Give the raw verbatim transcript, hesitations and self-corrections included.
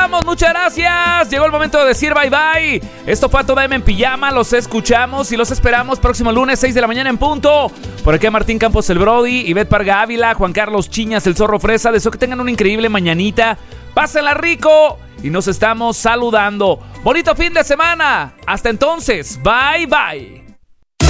vamos, muchas gracias. Llegó el momento de decir bye bye. Esto fue A Toda M en Pijama. Los escuchamos y los esperamos próximo lunes, seis de la mañana en punto. Por aquí Martín Campos, el Brody, Ivette Parga Ávila, Juan Carlos Chiñas, el Zorro Fresa. Deseo que tengan una increíble mañanita. Pásenla rico y nos estamos saludando. Bonito fin de semana. Hasta entonces, bye bye.